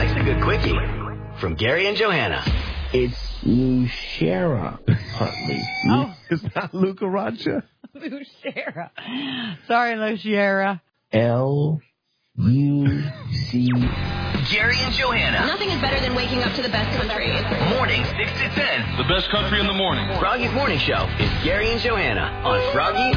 likes a good quickie. From Gary and Johanna. It's Luciera Huntley. Oh. It's not Luca Rocha. Luciera. Sorry, Luciera. L-U-C. Gary and Johanna. Nothing is better than waking up to the best country. Morning 6 to 10. The best country in the morning. Froggy's Morning Show is Gary and Johanna on Froggy